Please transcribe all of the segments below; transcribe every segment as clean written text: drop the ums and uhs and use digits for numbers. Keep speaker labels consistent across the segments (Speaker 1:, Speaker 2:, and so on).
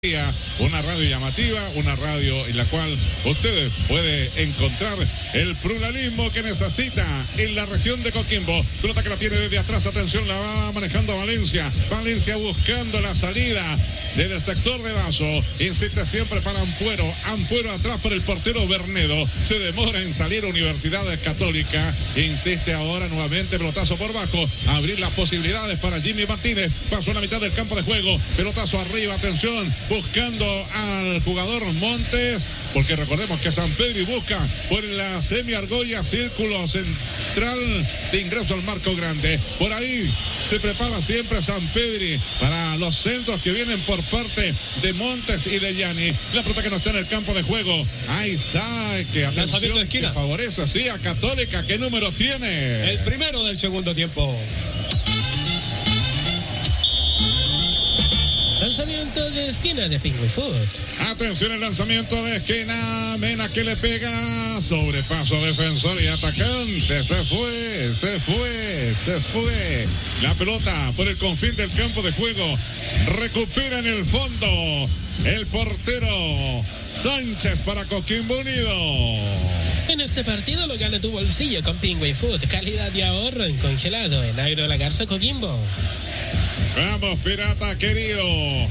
Speaker 1: Una radio llamativa, una radio en la cual usted puede encontrar el pluralismo que necesita en la región de Coquimbo. Pelota que la tiene desde atrás, atención, la va manejando Valencia. Valencia buscando la salida desde el sector de Vaso. Insiste siempre para Ampuero. Ampuero atrás por el portero Bernedo. Se demora en salir Universidad Católica. Insiste ahora nuevamente, pelotazo por bajo. Abrir las posibilidades para Jimmy Martínez. Pasó a la mitad del campo de juego. Pelotazo arriba, atención. Buscando al jugador Montes, porque recordemos que San Pedro busca por la semi-argolla, círculo central de ingreso al marco grande. Por ahí se prepara siempre San Pedro para los centros que vienen por parte de Montes y de Yanni. La pelota que no está en el campo de juego. Ahí saque,
Speaker 2: lanzamiento de esquina.
Speaker 1: Que favorece así a Católica. ¿Qué número tiene?
Speaker 2: El primero del segundo tiempo.
Speaker 3: Lanzamiento de esquina de Pingüe Foot.
Speaker 1: Atención, el lanzamiento de esquina. Mena que le pega. Sobrepaso defensor y atacante. Se fue. La pelota por el confín del campo de juego. Recupera en el fondo el portero Sánchez para Coquimbo Unido.
Speaker 3: En este partido lo gana tu bolsillo con Pingüe Food. Calidad de ahorro en congelado en Agro La Garza Coquimbo.
Speaker 1: Vamos, Pirata querido.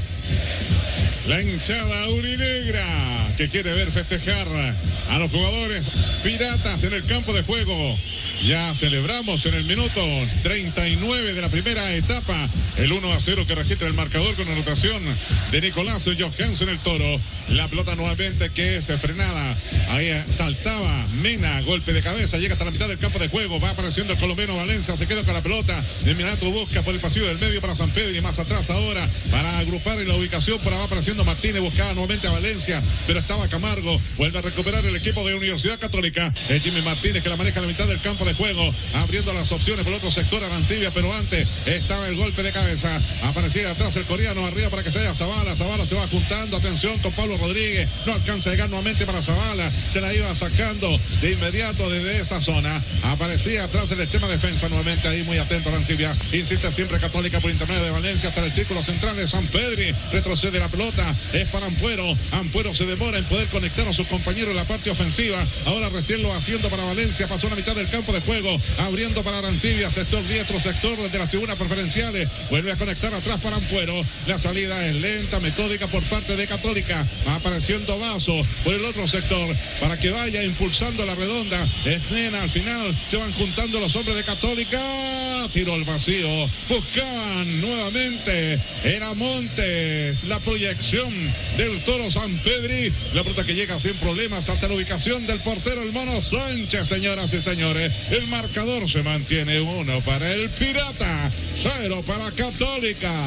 Speaker 1: La hinchada aurinegra que quiere ver festejar a los jugadores piratas en el campo de juego. Ya celebramos en el minuto 39 de la primera etapa el 1-0 que registra el marcador con anotación de Nicolás Johansen el Toro. La pelota nuevamente que es frenada. Ahí saltaba Mena, golpe de cabeza, llega hasta la mitad del campo de juego. Va apareciendo el colombiano Valencia, se queda con la pelota. De Minato busca por el pasillo del medio para San Pedro y más atrás ahora para agrupar en la ubicación. Por ahí va apareciendo Martínez, buscaba nuevamente a Valencia, pero estaba Camargo. Vuelve a recuperar el equipo de Universidad Católica. Es Jimmy Martínez que la maneja en la mitad del campo de juego, abriendo las opciones por el otro sector Arancibia, pero antes estaba el golpe de cabeza. Aparecía atrás el coreano, arriba para que se vaya Zavala. Zavala se va juntando, atención con Pablo Rodríguez, no alcanza a llegar nuevamente para Zavala, se la iba sacando de inmediato desde esa zona. Aparecía atrás el extrema defensa nuevamente ahí, muy atento Arancibia. Insiste siempre Católica por intermedio de Valencia hasta el círculo central de San Pedro. Retrocede la pelota, es para Ampuero. Ampuero se demora en poder conectar a sus compañeros en la parte ofensiva. Ahora recién lo va haciendo para Valencia, pasó a la mitad del campo de juego, abriendo para Arancibia, sector diestro, sector desde las tribunas preferenciales. Vuelve a conectar atrás para Ampuero. La salida es lenta, metódica por parte de Católica. Va apareciendo Vaso por el otro sector para que vaya impulsando la redonda. Es Mena, al final se van juntando los hombres de Católica. Tiro al vacío. Buscaban nuevamente. Era Montes. La proyección del Toro San Pedri. La pelota que llega sin problemas hasta la ubicación del portero, el Mono Sánchez, señoras y señores. El marcador se mantiene 1 para el Pirata, 0 para Católica.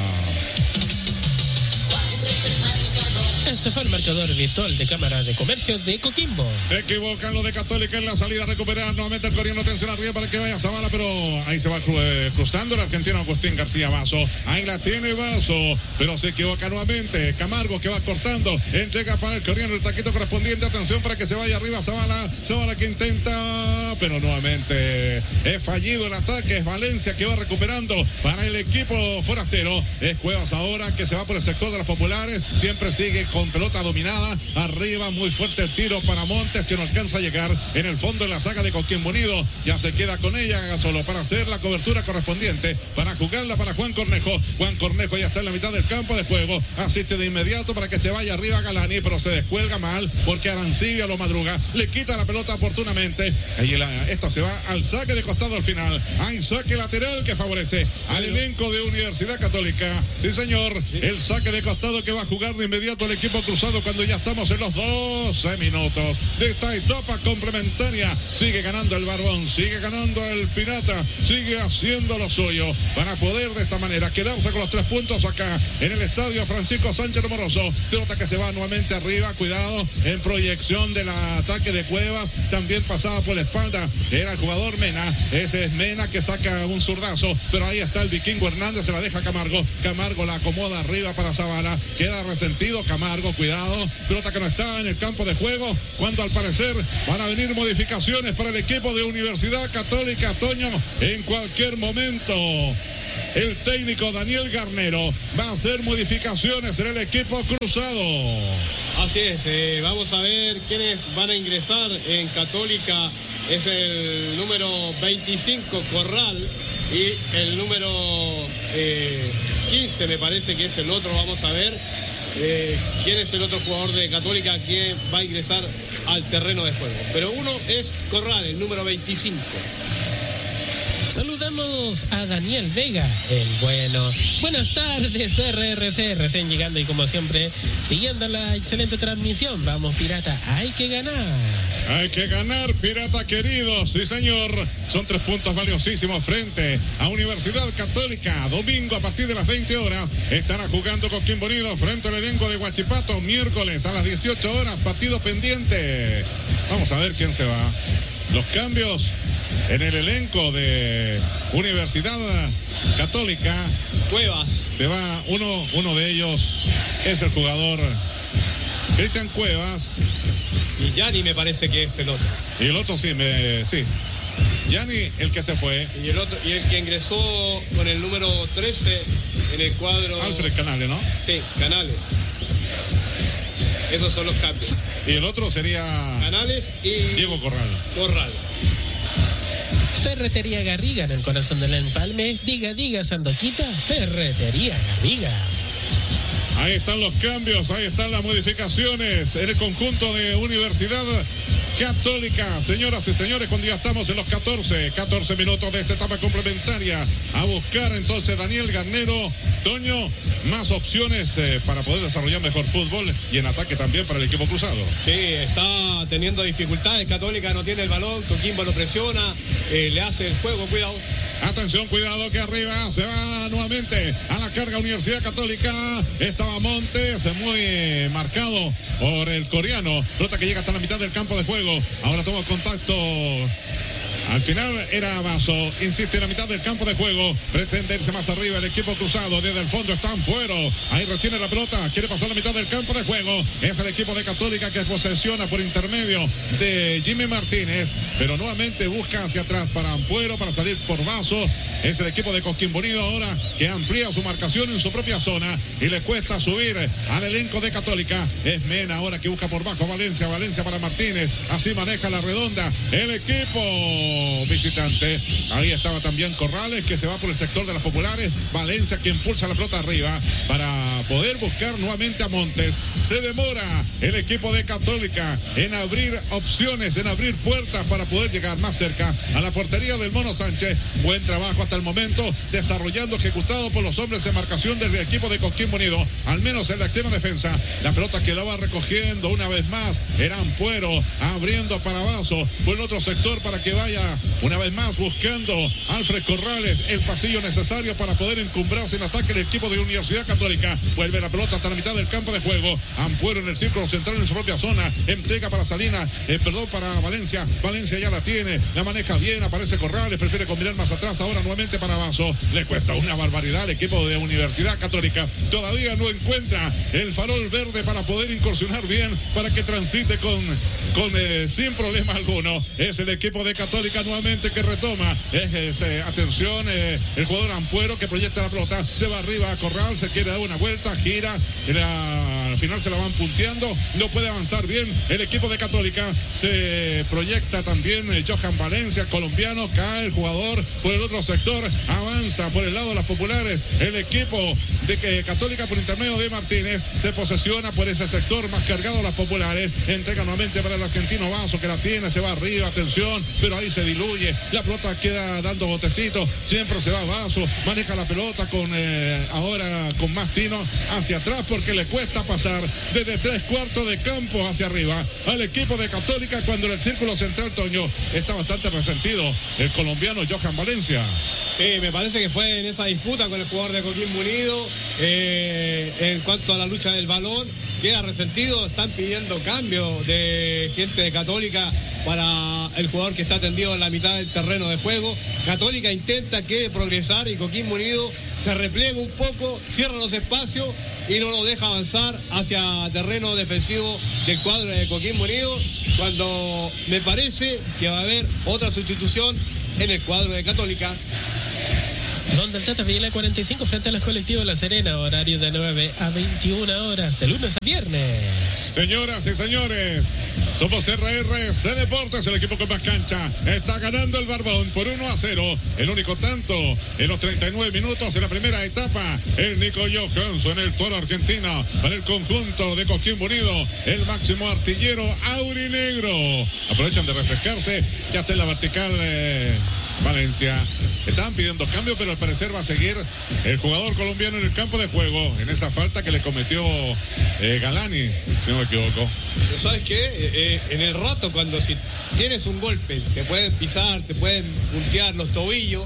Speaker 3: Este fue el marcador virtual de Cámara de Comercio de Coquimbo.
Speaker 1: Se equivocan los de Católica en la salida, recuperar nuevamente el coreano, atención arriba para que vaya Zavala, pero ahí se va cruzando el argentino Agustín García Vaso. Ahí la tiene Vaso, pero se equivoca nuevamente. Camargo que va cortando, entrega para el coreano el taquito correspondiente, atención para que se vaya arriba Zavala. Zavala que intenta, pero nuevamente es fallido el ataque. Es Valencia que va recuperando para el equipo forastero. Es Cuevas ahora que se va por el sector de los populares, siempre sigue con pelota dominada, arriba muy fuerte el tiro para Montes que no alcanza a llegar en el fondo de la saga de Coquimbo Unido, ya se queda con ella solo para hacer la cobertura correspondiente, para jugarla para Juan Cornejo. Juan Cornejo ya está en la mitad del campo de juego, asiste de inmediato para que se vaya arriba Galani, pero se descuelga mal porque Arancibia lo madruga, le quita la pelota oportunamente. Esta se va al saque de costado al final, hay saque lateral que favorece al elenco de Universidad Católica. Sí señor, el saque de costado que va a jugar de inmediato el equipo cruzado cuando ya estamos en los 12 minutos de esta etapa complementaria. Sigue ganando el Barbón, sigue ganando el Pirata, sigue haciendo lo suyo para poder de esta manera quedarse con los 3 puntos acá en el estadio Francisco Sánchez Moroso. Pelota que se va nuevamente arriba, cuidado en proyección del ataque de Cuevas, también pasaba por la espalda, era el jugador Mena, ese es Mena que saca un zurdazo, pero ahí está el vikingo Hernández, se la deja Camargo, Camargo la acomoda arriba para Zavala, queda resentido Camargo, cuidado, pelota que no está en el campo de juego, cuando al parecer van a venir modificaciones para el equipo de Universidad Católica, Toño, en cualquier momento. el técnico Daniel Garnero va a hacer modificaciones en el equipo cruzado.
Speaker 2: Así es, vamos a ver quiénes van a ingresar en Católica. Es el número 25, Corral, y el número 15 me parece que es el otro. Vamos a ver quién es el otro jugador de Católica que va a ingresar al terreno de juego. Pero uno es Corral, el número 25.
Speaker 3: Saludamos a Daniel Vega, el bueno. Buenas tardes, RRC, recién llegando y como siempre, siguiendo la excelente transmisión. Vamos, Pirata, hay que ganar.
Speaker 1: Hay que ganar, Pirata querido. Sí, señor. Son 3 puntos valiosísimos frente a Universidad Católica. Domingo a partir de las 20 horas estará jugando Coquimbo Unido frente al elenco de Huachipato. Miércoles a las 18 horas, partido pendiente. Vamos a ver quién se va. Los cambios en el elenco de Universidad Católica.
Speaker 2: Cuevas.
Speaker 1: Se va uno de ellos es el jugador Cristian Cuevas.
Speaker 2: Y Yanni me parece que es el otro.
Speaker 1: Y el otro sí. Yanni, el que se fue.
Speaker 2: Y el que ingresó con el número 13 en el cuadro.
Speaker 1: Alfred Canales, ¿no?
Speaker 2: Sí, Canales. Esos son los cambios.
Speaker 1: Y el otro sería
Speaker 2: Canales y
Speaker 1: Diego Corral.
Speaker 3: Ferretería Garriga en el corazón del empalme. Diga, Sandoquita, Ferretería Garriga.
Speaker 1: Ahí están los cambios, ahí están las modificaciones en el conjunto de Universidad Católica. Señoras y señores, cuando ya estamos en los 14 minutos de esta etapa complementaria, a buscar entonces Daniel Garnero, Toño, más opciones para poder desarrollar mejor fútbol y en ataque también para el equipo cruzado.
Speaker 2: Sí, está teniendo dificultades. Católica no tiene el balón, Coquimbo lo presiona, le hace el juego, cuidado.
Speaker 1: Atención, cuidado que arriba se va nuevamente a la carga Universidad Católica. Estaba Montes, muy marcado por el coreano. Nota que llega hasta la mitad del campo de juego. Ahora toma contacto. Al final era Vaso, insiste en la mitad del campo de juego, pretende irse más arriba el equipo cruzado, desde el fondo está Ampuero, ahí retiene la pelota, quiere pasar la mitad del campo de juego, es el equipo de Católica que posesiona por intermedio de Jimmy Martínez, pero nuevamente busca hacia atrás para Ampuero, para salir por Vaso, es el equipo de Coquimbo Unido ahora que amplía su marcación en su propia zona y le cuesta subir al elenco de Católica, es Mena ahora que busca por bajo Valencia para Martínez, así maneja la redonda el equipo visitante. Ahí estaba también Corrales que se va por el sector de las populares. Valencia que impulsa la pelota arriba para poder buscar nuevamente a Montes. Se demora el equipo de Católica en abrir opciones, en abrir puertas para poder llegar más cerca a la portería del Mono Sánchez. Buen trabajo hasta el momento, desarrollando, ejecutado por los hombres de marcación del equipo de Coquimbo Unido, al menos en la extrema defensa. La pelota que la va recogiendo una vez más era Ampuero, abriendo para Vaso por el otro sector para que vaya una vez más buscando Alfred Corrales el pasillo necesario para poder encumbrarse en ataque el equipo de Universidad Católica. Vuelve la pelota hasta la mitad del campo de juego. Ampuero en el círculo central en su propia zona. Entrega para Salinas, para Valencia. Valencia ya la tiene, la maneja bien. Aparece Corrales, prefiere combinar más atrás. Ahora nuevamente para Vaso. Le cuesta una barbaridad al equipo de Universidad Católica. Todavía no encuentra el farol verde para poder incursionar bien, para que transite sin problema alguno. Es el equipo de Católica nuevamente que retoma. Atención, el jugador Ampuero que proyecta la pelota, se va arriba a Corral, se quiere dar una vuelta, gira, al final se la van punteando, no puede avanzar bien el equipo de Católica. Se proyecta también Johan Valencia, colombiano, cae el jugador por el otro sector, avanza por el lado de las populares el equipo de Católica por intermedio de Martínez, se posesiona por ese sector más cargado a las populares, entrega nuevamente para el argentino Vaso que la tiene, se va arriba, atención, pero ahí se diluye, la pelota queda dando botecitos, siempre se va Vaso, maneja la pelota ahora con más tino hacia atrás porque le cuesta pasar desde 3/4 de campo hacia arriba al equipo de Católica cuando en el círculo central, Toño, está bastante resentido el colombiano Johan Valencia.
Speaker 2: Sí, me parece que fue en esa disputa con el jugador de Coquimbo Unido, en cuanto a la lucha del balón, queda resentido, están pidiendo cambio de gente de Católica para el jugador que está tendido en la mitad del terreno de juego. Católica intenta que progresar y Coquimbo Unido se replega un poco, cierra los espacios y no lo deja avanzar hacia terreno defensivo del cuadro de Coquimbo Unido, cuando me parece que va a haber otra sustitución en el cuadro de Católica.
Speaker 3: Donde el Tata Villa 45 frente a los colectivos La Serena, horario de 9 a 21 horas, de lunes a viernes.
Speaker 1: Señoras y señores, somos RRC Deportes, el equipo con más cancha. Está ganando el Barbón por 1-0. El único tanto en los 39 minutos de la primera etapa. El Nico Johansson, el Toro argentino, para el conjunto de Coquimbo Unido, el máximo artillero aurinegro. Aprovechan de refrescarse, ya está en la vertical Valencia. Estaban pidiendo cambio, pero al parecer va a seguir el jugador colombiano en el campo de juego, en esa falta que le cometió Galani, si no me equivoco.
Speaker 2: Pero ¿sabes qué? En el rato, cuando si tienes un golpe, te pueden pisar, te pueden puntear los tobillos,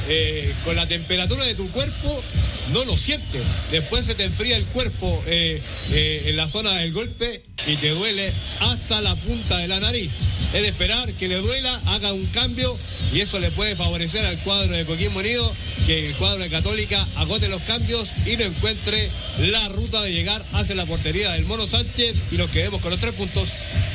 Speaker 2: con la temperatura de tu cuerpo no lo sientes. Después se te enfría el cuerpo en la zona del golpe y te duele hasta la punta de la nariz. Es de esperar que le duela, haga un cambio y eso le puede favorecer al cuadro de Coquimbo Unido, que el cuadro de Católica agote los cambios y no encuentre la ruta de llegar hacia la portería del Mono Sánchez y nos quedemos con los 3 puntos.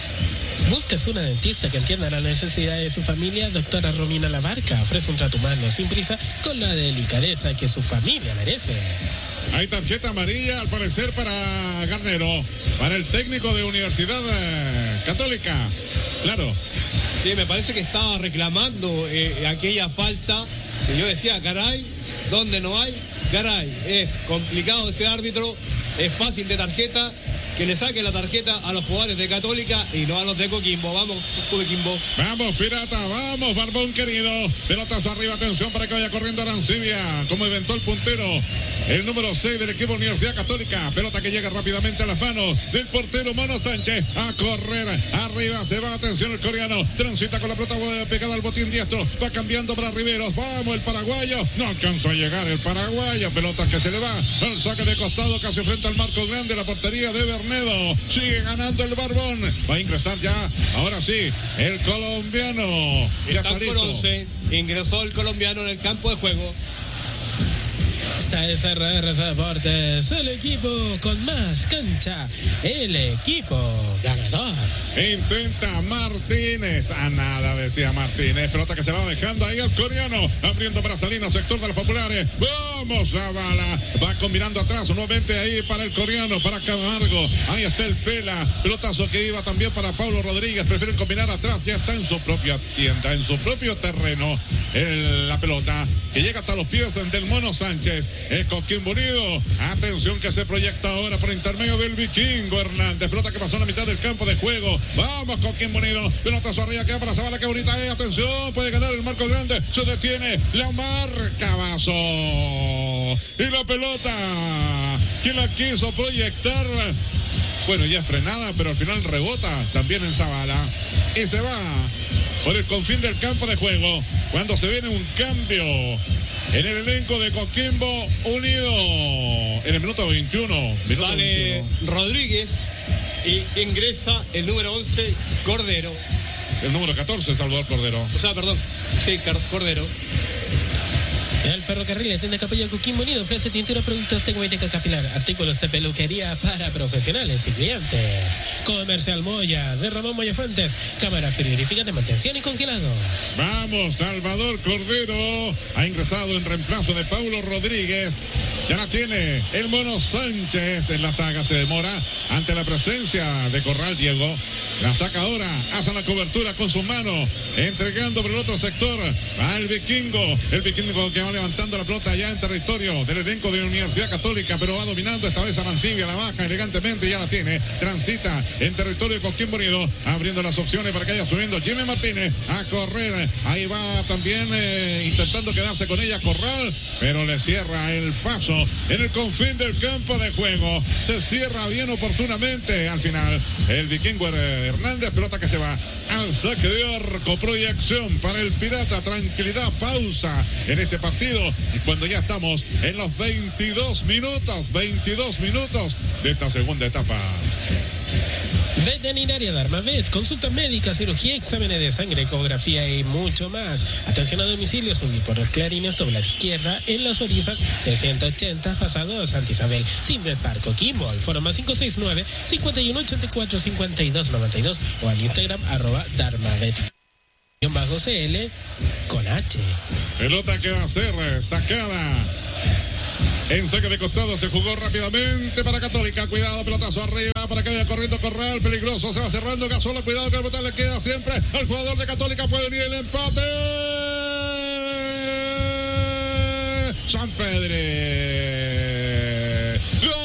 Speaker 3: ¿Buscas una dentista que entienda las necesidades de su familia? Doctora Romina Labarca ofrece un trato humano sin prisa con la delicadeza que su familia merece.
Speaker 1: Hay tarjeta amarilla al parecer para Garnero, para el técnico de Universidad Católica. Claro.
Speaker 2: Sí, me parece que estaba reclamando aquella falta que yo decía, caray, donde no hay, caray. Es complicado este árbitro, es fácil de tarjeta. Que le saque la tarjeta a los jugadores de Católica y no a los de Coquimbo. Vamos, Coquimbo.
Speaker 1: Vamos, Pirata, vamos, Barbón querido. Pelotazo arriba, atención para que vaya corriendo Arancibia, como inventó el puntero. El número 6 del equipo Universidad Católica. Pelota que llega rápidamente a las manos del portero Mono Sánchez. A correr, arriba se va, atención el coreano. Transita con la pelota pegada al botín diestro. Va cambiando para Riveros. Vamos, el paraguayo. No alcanzó a llegar el paraguayo. Pelota que se le va al saque de costado, casi frente al marco grande. La portería de Bernedo. Sigue ganando el Barbón. Va a ingresar ya, ahora sí, el colombiano. Ya
Speaker 2: está con 11. Ingresó el colombiano en el campo de juego.
Speaker 3: Esta es RRC Deportes, el equipo con más cancha, el equipo ganador.
Speaker 1: Intenta Martínez, a nada decía Martínez, pelota que se va dejando ahí al coreano, abriendo para Salinas, sector de los populares. Vamos a bala, va combinando atrás nuevamente ahí para el coreano, para Camargo. Ahí está el Pela, pelotazo que iba también para Pablo Rodríguez. Prefieren combinar atrás, ya está en su propia tienda, en su propio terreno. La pelota que llega hasta los pies del Mono Sánchez. Es Coquimbo Unido. Atención que se proyecta ahora por intermedio del Vikingo Hernández. Pelota que pasó en la mitad del campo de juego. Vamos, Coquimbo Unido. Pelotazo arriba, queda para Zavala, que bonita es. Atención, puede ganar el marco grande. Se detiene, la marca Vaso. Y la pelota, quien la quiso proyectar, bueno, ya frenada, pero al final rebota también en Zavala. Y se va por el confín del campo de juego. Cuando se viene un cambio en el elenco de Coquimbo Unido. En el minuto 21.
Speaker 2: Sale 21. Rodríguez y ingresa el número 11, Cordero.
Speaker 1: El número 14, Salvador Cordero.
Speaker 2: O sea, perdón. Sí, Cordero.
Speaker 3: El Ferrocarril atiende Capilla Coquimbo Unido, ofrece tintura, productos de cosmética capilar, artículos de peluquería para profesionales y clientes. Comercial Moya, de Ramón Moya Fuentes, cámara frigorífica de mantención y congelados.
Speaker 1: Vamos, Salvador Cordero ha ingresado en reemplazo de Paulo Rodríguez. Ya la tiene el Mono Sánchez en la saga, se demora ante la presencia de Corral Diego. La saca ahora, hace la cobertura con su mano, entregando por el otro sector al Vikingo. El Vikingo que va levantando la pelota ya en territorio del elenco de la Universidad Católica, pero va dominando esta vez Arancibia, la baja elegantemente, ya la tiene. Transita en territorio de Coquimbo Unido, abriendo las opciones para que vaya subiendo Jimmy Martínez a correr. Ahí va también intentando quedarse con ella Corral, pero le cierra el paso en el confín del campo de juego. Se cierra bien oportunamente al final el Vikingo Hernández, pelota que se va al saque de arco, proyección para el Pirata, tranquilidad, pausa en este partido, y cuando ya estamos en los 22 minutos de esta segunda etapa.
Speaker 3: Veterinaria Darmavet, consulta médica, cirugía, exámenes de sangre, ecografía y mucho más. Atención a domicilio, subir por los Clarines, doble a la izquierda, en las Orizas, 380, pasado a Santa Isabel, Simbe Parco, Quimbo, al foro más 569-5184-5292 o al Instagram @Darmavet. _CL con H.
Speaker 1: Pelota que va a ser sacada. En saque de costado se jugó rápidamente para Católica. Cuidado, pelotazo arriba para que vaya corriendo Corral. Peligroso, se va cerrando Gasolo. Cuidado que el botón le queda siempre al jugador de Católica. Puede venir el empate. Sampedri.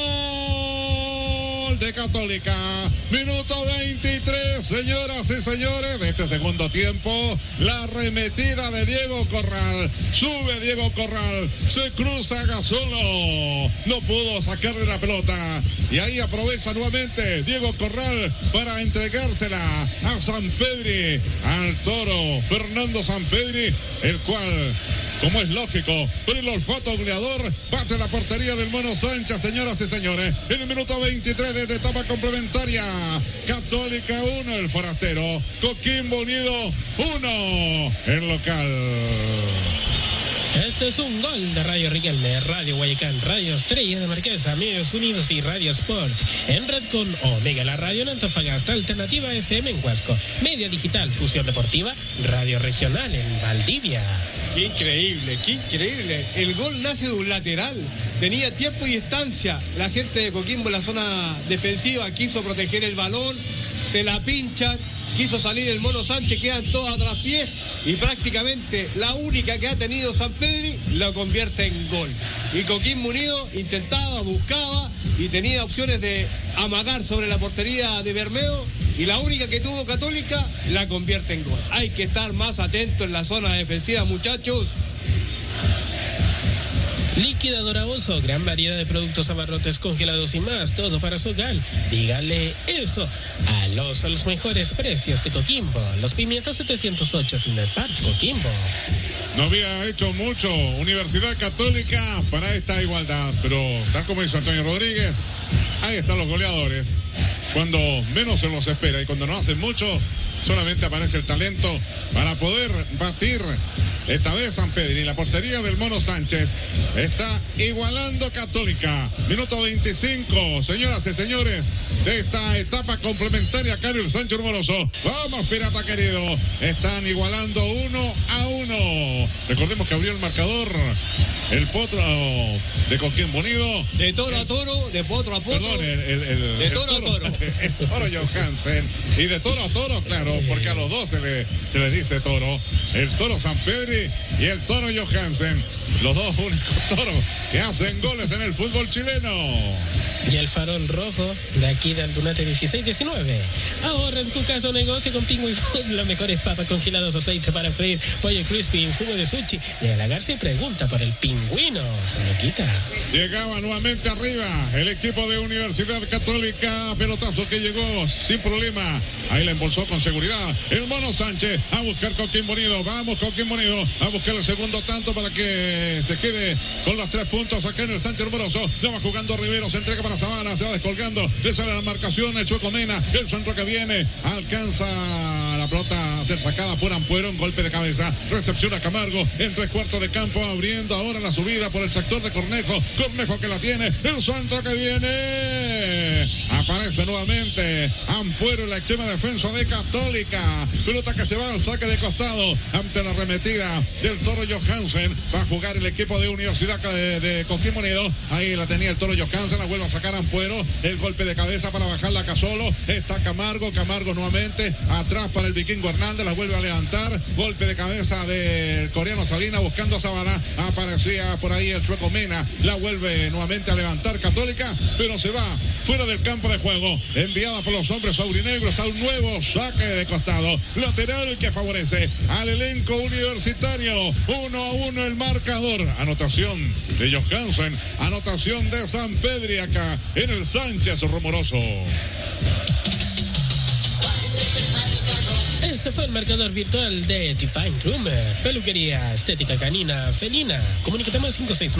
Speaker 1: Gol de Católica. Minuto 23, señoras y señores, de este segundo tiempo. La arremetida de Diego Corral. Sube Diego Corral. Se cruza Gasolo. No pudo sacarle la pelota. Y ahí aprovecha nuevamente Diego Corral para entregársela a Sampedri. Al toro Fernando Sampedri, el cual, como es lógico, por el olfato goleador, bate la portería del Mono Sánchez, señoras y señores. En el minuto 23 de esta etapa complementaria. Católica 1, el forastero. Coquimbo Unido 1, el local.
Speaker 3: Este es un gol de Radio Riquelme, Radio Guayacán, Radio Estrella de Marquesa, Medios Unidos y Radio Sport. En red con Omega, la radio en Antofagasta, Alternativa FM en Huasco, Media Digital, Fusión Deportiva, Radio Regional en Valdivia.
Speaker 2: Qué increíble, qué increíble. El gol nace de un lateral. Tenía tiempo y distancia. La gente de Coquimbo en la zona defensiva quiso proteger el balón. Se la pinchan. Quiso salir el Mono Sánchez, quedan todos a traspiés y prácticamente la única que ha tenido Sampedri lo convierte en gol. Y Coquimbo Unido intentaba, buscaba y tenía opciones de amagar sobre la portería de Bermeo y la única que tuvo Católica la convierte en gol. Hay que estar más atentos en la zona defensiva, muchachos.
Speaker 3: Liquidadora Oso, gran variedad de productos, abarrotes, congelados y más, todo para su hogar. Dígale eso al Oso, los mejores precios de Coquimbo. Los Pimientos 708, Final Park, Coquimbo.
Speaker 1: No había hecho mucho Universidad Católica para esta igualdad, pero tal como hizo Antonio Rodríguez, ahí están los goleadores. Cuando menos se los espera y cuando no hacen mucho, solamente aparece el talento para poder batir. Esta vez Sampedri, la portería del Mono Sánchez, está igualando Católica. Minuto 25, señoras y señores, de esta etapa complementaria. Carlos Sánchez Rumoroso. Vamos, Pirata querido. Están igualando 1-1. Recordemos que abrió el marcador el potro de Coquimbo Unido.
Speaker 2: De toro a toro, de potro a potro.
Speaker 1: Perdón,
Speaker 2: de toro a toro.
Speaker 1: El toro Johansen. Y de toro a toro, claro, porque a los dos se le dice toro. El toro Sampedri y el toro Johansen, los dos únicos toros que hacen goles en el fútbol chileno.
Speaker 3: Y el farol rojo de aquí de Aldunate 1619. Ahorra en tu caso negocio con Pingüi Food, las mejores papas congeladas, aceite para freír, pollo crispy, insumo de sushi. Llega a la Garza y pregunta por el pingüino, se lo quita.
Speaker 1: Llegaba nuevamente arriba el equipo de Universidad Católica, pelotazo que llegó sin problema. Ahí la embolsó con seguridad el Mono Sánchez a buscar Coquimbo Unido. Vamos Coquimbo Unido a buscar el segundo tanto para que se quede con los 3 puntos acá en el Sánchez Rumoroso. Ya va jugando Rivero, se entrega para Zavala, se va descolgando, le sale la marcación, el Chueco Mena, el centro que viene, alcanza la pelota a ser sacada por Ampuero, un golpe de cabeza, recepción a Camargo, en 3/4 de campo, abriendo ahora la subida por el sector de Cornejo que la tiene, el centro que viene, aparece nuevamente Ampuero en la extrema defensa de Católica, pelota que se va al saque de costado, ante la arremetida del toro Johansen, va a jugar el equipo de Universidad de Coquimbo Unido, ahí la tenía el toro Johansen, la vuelve a sacar Ampuero, el golpe de cabeza para bajarla a Casolo, está Camargo nuevamente, atrás para el Vikingo Hernández, la vuelve a levantar, golpe de cabeza del coreano Salina buscando a Sabana, aparecía por ahí el Chueco Mena, la vuelve nuevamente a levantar Católica, pero se va fuera del campo de juego, enviada por los hombres aurinegros a un nuevo saque de costado, lateral que favorece al elenco universitario, 1-1 el marcador, anotación de Johansen, anotación de Sampedri acá en el Sánchez Rumoroso.
Speaker 3: Este fue el marcador virtual de Define Groomer, peluquería estética canina felina. Comunícate más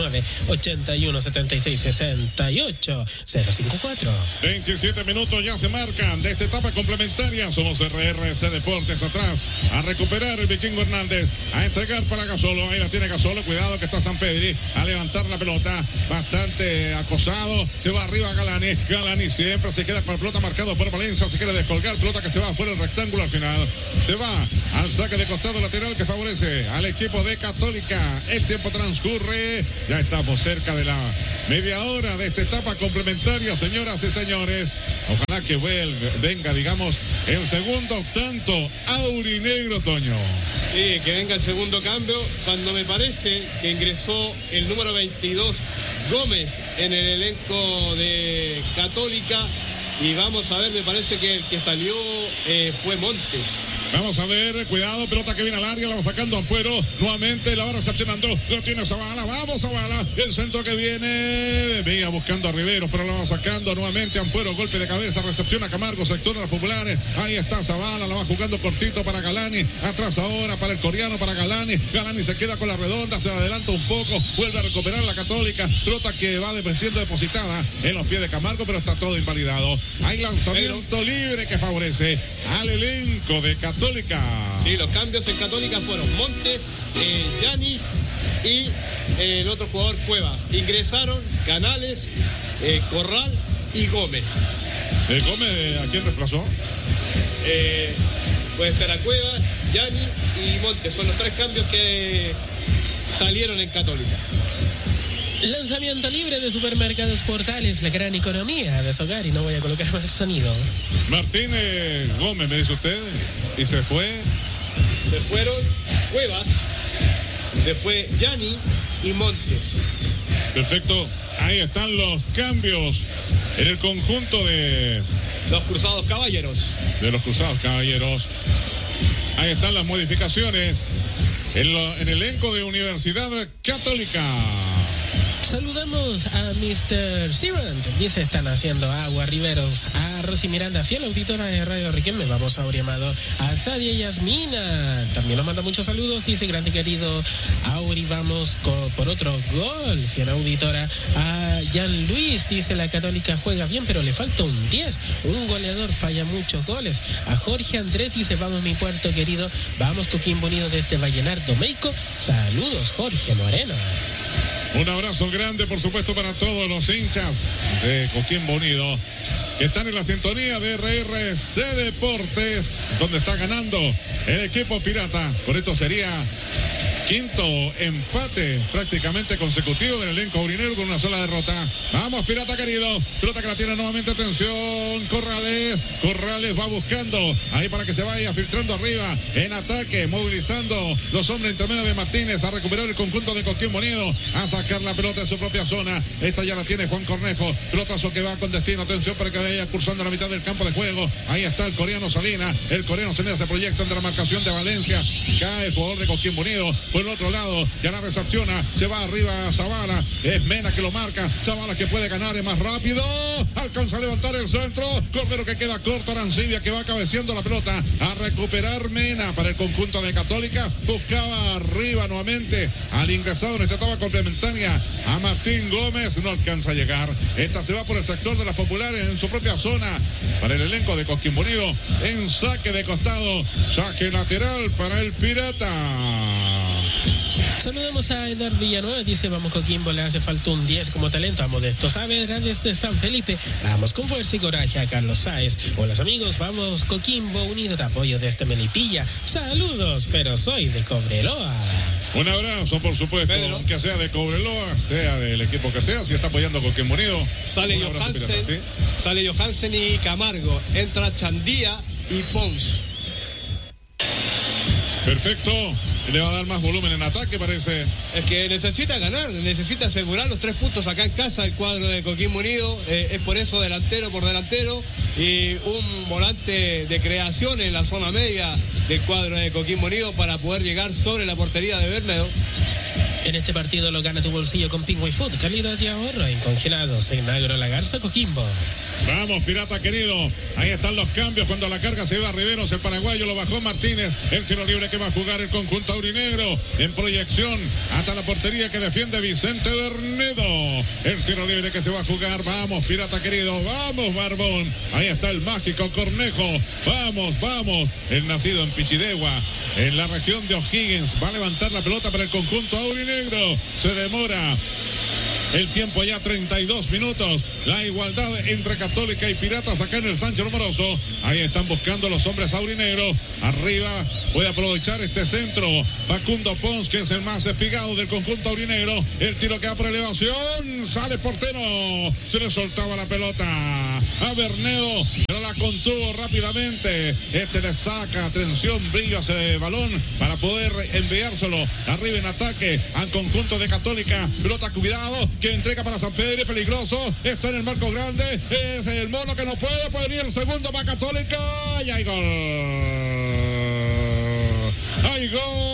Speaker 3: 569-8176-68-054.
Speaker 1: 27 minutos ya se marcan de esta etapa complementaria. Somos RRC Deportes atrás a recuperar el Vikingo Hernández, a entregar para Gasolo. Ahí la tiene Gasolo, cuidado que está Sampedri a levantar la pelota, bastante acosado, se va arriba Galani siempre se queda con la pelota, marcado por Valencia, se quiere descolgar, pelota que se va fuera del rectángulo al final. se va al saque de costado lateral que favorece al equipo de Católica. El tiempo transcurre, ya estamos cerca de la media hora de esta etapa complementaria, señoras y señores. Ojalá que venga, digamos, el segundo tanto aurinegro, Toño.
Speaker 2: Sí, que venga el segundo cambio, cuando me parece que ingresó el número 22, Gómez, en el elenco de Católica. Y vamos a ver, me parece que el que salió fue Montes.
Speaker 1: Vamos a ver, cuidado, pelota que viene al área, la va sacando Ampuero, nuevamente la va recepcionando, lo tiene Zavala, vamos Zavala, el centro que viene, venga buscando a Riveros, pero la va sacando nuevamente Ampuero, golpe de cabeza, recepciona Camargo, sector de las populares, ahí está Zavala, la va jugando cortito para Galani, atrás ahora para el coreano, para Galani se queda con la redonda, se adelanta un poco, vuelve a recuperar la Católica, pelota que va siendo depositada en los pies de Camargo, pero está todo invalidado. Hay lanzamiento libre que favorece al elenco de Católica.
Speaker 2: Sí, los cambios en Católica fueron Montes, Yanis y el otro jugador Cuevas. Ingresaron Canales, Corral y Gómez.
Speaker 1: ¿Gómez a quién reemplazó?
Speaker 2: Puede ser a Cuevas, Yanis y Montes. Son los tres cambios que salieron en Católica.
Speaker 3: Lanzamiento libre de Supermercados Portales, la gran economía de su hogar, y no voy a colocar más sonido.
Speaker 1: Martínez Gómez, me dice usted, y se fue.
Speaker 2: Se fueron Cuevas, se fue Yani y Montes.
Speaker 1: Perfecto, ahí están los cambios en el conjunto de
Speaker 2: los Cruzados Caballeros.
Speaker 1: De los Cruzados Caballeros. Ahí están las modificaciones en el elenco de Universidad Católica.
Speaker 3: Saludamos a Mr. Sirant. Dice, están haciendo agua, Riveros. A Rosy Miranda, fiel auditora de Radio Riquelme. Vamos a Auriamado. A Sadia Yasmina. También nos manda muchos saludos. Dice, grande querido Auri, vamos por otro gol. Fiel auditora. A Jan Luis. Dice, la Católica juega bien, pero le falta un 10. Un goleador falla muchos goles. A Jorge Andrés. Dice, vamos mi puerto querido. Vamos Coquimbo Unido desde Vallenar Domeico. Saludos, Jorge Moreno.
Speaker 1: Un abrazo grande, por supuesto, para todos los hinchas de Coquimbo Unido que están en la sintonía de RRC Deportes, donde está ganando el equipo pirata. Por esto sería quinto empate prácticamente consecutivo del elenco aurinegro con una sola derrota. Vamos, pirata querido. Pelota que la tiene nuevamente, atención. Corrales va buscando ahí para que se vaya filtrando arriba en ataque, movilizando los hombres intermedios de Martínez a recuperar el conjunto de Coquimbo Unido, a sacar la pelota de su propia zona. Esta ya la tiene Juan Cornejo. Pelotazo que va con destino, atención para que vaya cursando la mitad del campo de juego. Ahí está el coreano Salina. El coreano Salina se proyecta entre la marcación de Valencia. Cae el jugador de Coquimbo Unido. Por el otro lado, ya la recepciona, se va arriba a Zavala, es Mena que lo marca, Zavala que puede ganar, es más rápido, alcanza a levantar el centro, Cordero que queda corto, Arancibia que va cabeceando la pelota, a recuperar Mena para el conjunto de Católica, buscaba arriba nuevamente al ingresado en esta etapa complementaria, a Martín Gómez, no alcanza a llegar, esta se va por el sector de las populares en su propia zona, para el elenco de Coquimbo Unido, en saque de costado, saque lateral para el Pirata.
Speaker 3: Saludamos a Edgar Villanueva, dice, vamos Coquimbo, le hace falta un 10 como talento a Modesto Saavedra desde San Felipe, vamos con fuerza y coraje a Carlos Sáez. Hola amigos, vamos Coquimbo Unido, te apoyo desde Melipilla, saludos, pero soy de Cobreloa.
Speaker 1: Un abrazo, por supuesto, Pedro, aunque sea de Cobreloa, sea del equipo que sea, si está apoyando a Coquimbo Unido.
Speaker 2: Sale Johansen y Camargo, entra Chandía y Pons.
Speaker 1: Perfecto, le va a dar más volumen en ataque, parece.
Speaker 2: Es que necesita ganar, necesita asegurar los 3 puntos acá en casa el cuadro de Coquimbo Unido, es por eso delantero por delantero y un volante de creación en la zona media del cuadro de Coquimbo Unido para poder llegar sobre la portería de Bermejo.
Speaker 3: En este partido lo gana tu bolsillo con Pingüe Food, calidad de ahorro en congelados, en Agro La Garza, Coquimbo.
Speaker 1: Vamos, pirata querido, ahí están los cambios cuando la carga se va a Riveros, el paraguayo lo bajó Martínez, el tiro libre que va a jugar el conjunto aurinegro, en proyección hasta la portería que defiende Vicente Bernedo, el tiro libre que se va a jugar, vamos, pirata querido, vamos, Barbón, ahí está el mágico Cornejo, vamos, el nacido en Pichidegua, en la región de O'Higgins, va a levantar la pelota para el conjunto aurinegro, se demora El tiempo ya 32 minutos. La igualdad entre Católica y Piratas acá en el Sánchez Rumoroso. Ahí están buscando los hombres aurinegros. Arriba puede aprovechar este centro Facundo Pons, que es el más espigado del conjunto aurinegro. El tiro queda por elevación. Sale portero. Se le soltaba la pelota a Bernedo, pero la contuvo rápidamente. Este le saca atención, brillo a ese balón para poder enviárselo arriba en ataque al conjunto de Católica. Pelota, cuidado, que entrega para San Pedro, peligroso. Está en el marco grande. Es el mono que no puede venir el segundo para Católica. Y hay gol. ¡Hay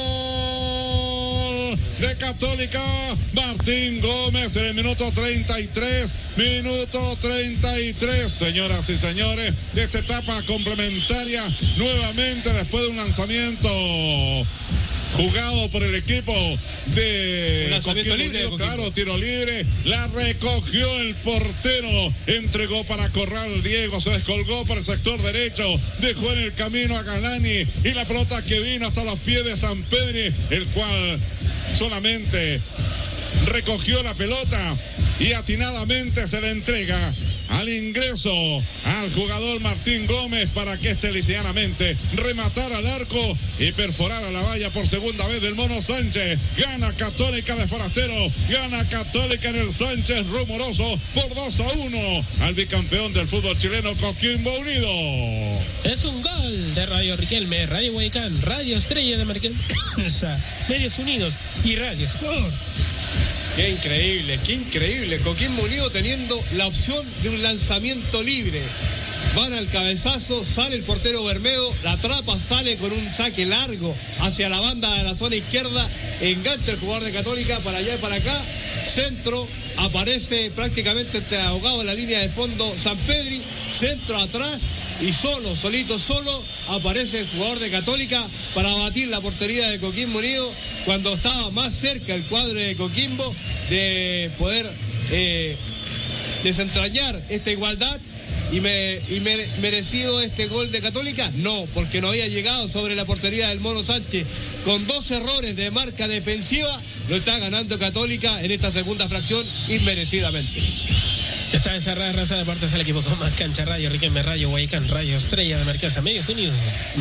Speaker 1: gol de Católica! Martín Gómez en el minuto 33. Minuto 33, señoras y señores, de esta etapa complementaria, nuevamente después de un lanzamiento jugado por el equipo de
Speaker 2: lanzamiento libre,
Speaker 1: claro, tiro libre, la recogió el portero, entregó para Corral, Diego se descolgó por el sector derecho, dejó en el camino a Galani y la pelota que vino hasta los pies de San Pedro, el cual solamente recogió la pelota y atinadamente se le entrega al ingreso al jugador Martín Gómez para que este liceanamente rematara al arco y perforara la valla por segunda vez del Mono Sánchez. Gana Católica de Forastero, gana Católica en el Sánchez Rumoroso por 2-1 al bicampeón del fútbol chileno, Coquimbo Unido.
Speaker 3: Es un gol de Radio Riquelme, Radio Huaycán, Radio Estrella de Marquensa, Medios Unidos y Radio Sport.
Speaker 2: Qué increíble. Coquimbo Unido teniendo la opción de un lanzamiento libre. Van al cabezazo, sale el portero Bermedo, la atrapa, sale con un saque largo hacia la banda de la zona izquierda, engancha el jugador de Católica para allá y para acá, centro, aparece prácticamente ahogado en la línea de fondo San Pedri, centro atrás y solo aparece el jugador de Católica para batir la portería de Coquimbo Unido cuando estaba más cerca el cuadro de Coquimbo de poder desentrañar esta igualdad. ¿Y merecido este gol de Católica? No, porque no había llegado sobre la portería del Mono Sánchez. Con 2 errores de marca defensiva, lo está ganando Católica en esta segunda fracción inmerecidamente.
Speaker 3: Está encerrada Raza Deportes, el equipo con más cancha. Radio Riquelme, Radio Huaycán, Radio Estrella de Marquesa, Medios Unidos,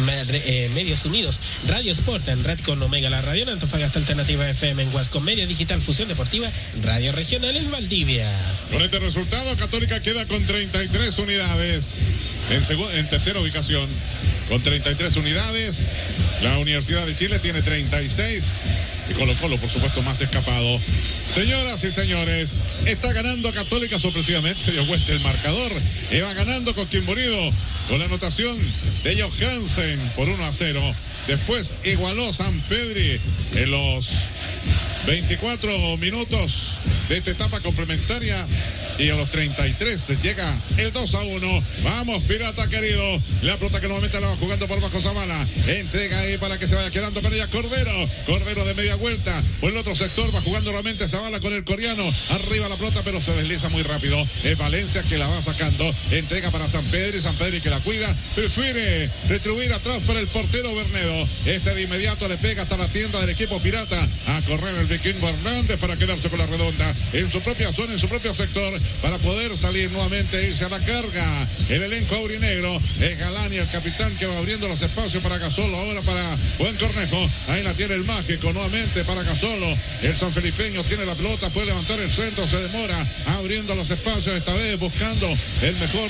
Speaker 3: Radio Sport en red con Omega, la radio en Antofagasta, Alternativa FM en Huasco, Media Digital, Fusión Deportiva, Radio Regional en Valdivia.
Speaker 1: Con este resultado, Católica queda con 33 unidades en tercera ubicación, con 33 unidades. La Universidad de Chile tiene 36 y Colo-Colo, por supuesto, más escapado. Señoras y señores, está ganando Católica sorpresivamente, dio vuelta el marcador y va ganando Coquimbo Unido con la anotación de Johansen por 1-0. Después igualó San Pedri en los 24 minutos de esta etapa complementaria. Y a los 33 llega el 2-1. Vamos, Pirata querido. La pelota que nuevamente la va jugando por bajo Zavala. Entrega ahí para que se vaya quedando con ella Cordero. Cordero de media vuelta. Por el otro sector va jugando nuevamente Zavala con el coreano. Arriba la pelota, pero se desliza muy rápido. Es Valencia que la va sacando. Entrega para San Pedro y San Pedro que la cuida. Prefiere retribuir atrás para el portero Bernedo. Este de inmediato le pega hasta la tienda del equipo Pirata. A correr el vikingo Hernández para quedarse con la redonda. En su propia zona, en su propio sector. Para poder salir nuevamente e irse a la carga. El elenco aurinegro es Galani, el capitán, que va abriendo los espacios para Gasolo. Ahora para Juan Cornejo. Ahí la tiene el mágico nuevamente para Gasolo. El sanfelipeño tiene la pelota, puede levantar el centro, se demora abriendo los espacios, esta vez buscando el mejor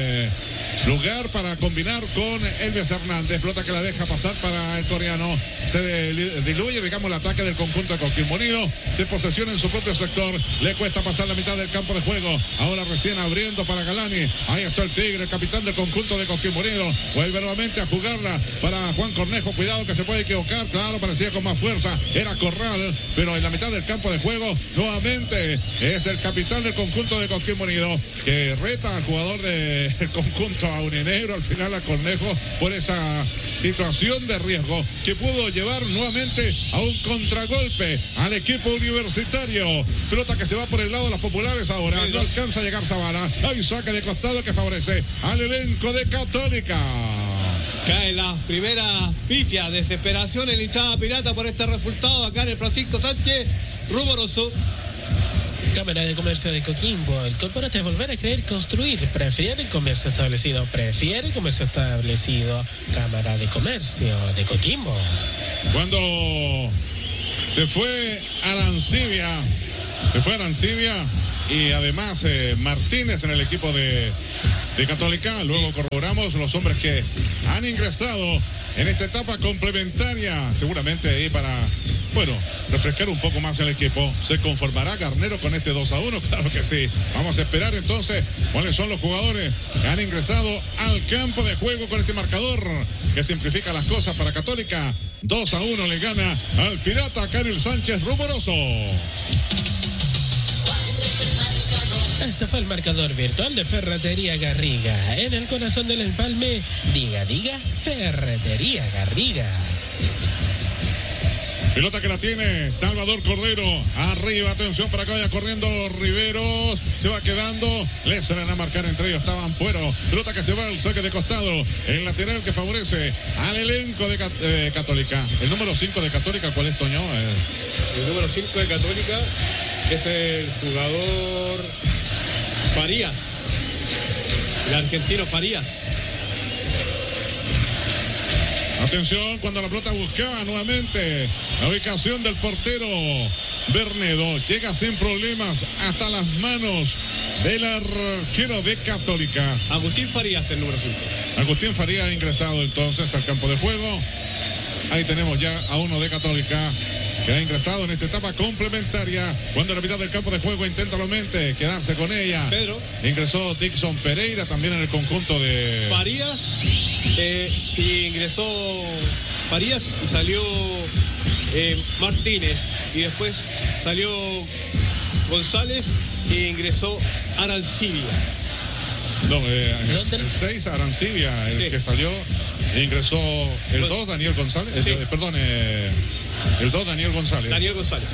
Speaker 1: lugar para combinar con Elvis Hernández. Pelota que la deja pasar para el coreano. Se diluye, digamos, el ataque del conjunto de Coquimbo Unido. Se posesiona en su propio sector. Le cuesta pasar la mitad del campo de juego. Ahora recién abriendo para Galani. Ahí está el Tigre, el capitán del conjunto de Coquimbo Unido. Vuelve nuevamente a jugarla para Juan Cornejo. Cuidado que se puede equivocar. Claro, parecía con más fuerza. Era Corral, pero en la mitad del campo de juego nuevamente es el capitán del conjunto de Coquimbo Unido que reta al jugador del conjunto aurinegro, al final a Cornejo, por esa situación de riesgo que pudo llevar nuevamente a un contragolpe al equipo universitario. Pelota que se va por el lado de los populares ahora. No alcanza a llegar Zavala. Hay saque de costado que favorece al elenco de Católica.
Speaker 2: Cae la primera pifia, desesperación en la hinchada pirata por este resultado acá en el Francisco Sánchez Rumoroso.
Speaker 3: Cámara de Comercio de Coquimbo. El corporate es volver a creer construir. Prefiere comercio establecido. Prefiere comercio establecido. Cámara de Comercio de Coquimbo.
Speaker 1: Cuando se fue Arancibia y además Martínez en el equipo de Católica, luego corroboramos los hombres que han ingresado en esta etapa complementaria, seguramente ahí para, refrescar un poco más el equipo. ¿Se conformará Garnero con este 2-1? Claro que sí. Vamos a esperar entonces cuáles son los jugadores que han ingresado al campo de juego con este marcador que simplifica las cosas para Católica. 2-1 le gana al Pirata Canel Sánchez Rumoroso.
Speaker 3: Este fue el marcador virtual de Ferretería Garriga. En el corazón del empalme, diga, Ferretería Garriga.
Speaker 1: Pelota que la tiene Salvador Cordero. Arriba, atención para que vaya corriendo Riveros. Se va quedando. Le salen a marcar entre ellos. Estaban Puero. Pelota que se va al saque de costado. El lateral que favorece al elenco de Católica. El número 5 de Católica, ¿cuál es, Toño?
Speaker 2: El número 5 de Católica es el jugador Farías. El argentino Farías.
Speaker 1: Atención, cuando la pelota buscaba nuevamente la ubicación del portero Bernedo. Llega sin problemas hasta las manos del arquero de Católica.
Speaker 2: Agustín Farías, el número 5.
Speaker 1: Agustín Farías ha ingresado entonces al campo de juego. Ahí tenemos ya a uno de Católica que ha ingresado en esta etapa complementaria. Cuando en la mitad del campo de juego intenta nuevamente quedarse con ella.
Speaker 2: Pedro.
Speaker 1: Ingresó Dixon Pereira también en el conjunto de
Speaker 2: Farías. Y ingresó Farías y salió Martínez. Y después salió González e ingresó Arancibia.
Speaker 1: No, el 6 Arancibia, el que salió, ingresó el 2 Daniel González.
Speaker 2: Sí.
Speaker 1: El 2 Daniel González.
Speaker 2: Daniel González.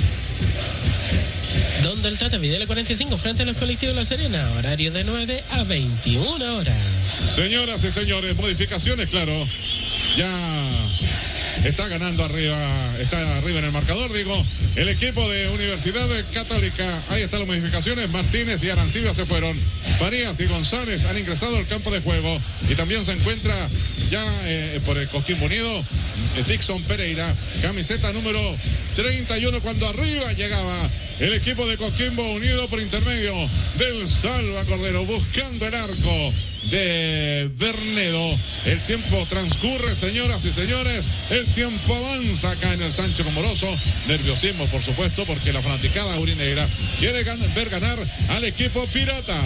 Speaker 3: Donde el Tata Videla 45 frente a los colectivos La Serena, horario de 9 a 21 horas.
Speaker 1: Señoras y señores, modificaciones, claro. Ya está ganando arriba, está arriba en el marcador, digo, el equipo de Universidad Católica. Ahí están las modificaciones. Martínez y Arancibia se fueron. Farías y González han ingresado al campo de juego. Y también se encuentra ya por el Coquimbo Unido Dixon Pereira, camiseta número 31, cuando arriba llegaba el equipo de Coquimbo Unido por intermedio del Salva Cordero, buscando el arco de Bernedo. El tiempo transcurre, señoras y señores. El tiempo avanza acá en el Sánchez Rumoroso. Nerviosismo, por supuesto, porque la fanaticada aurinegra quiere ver ganar al equipo pirata.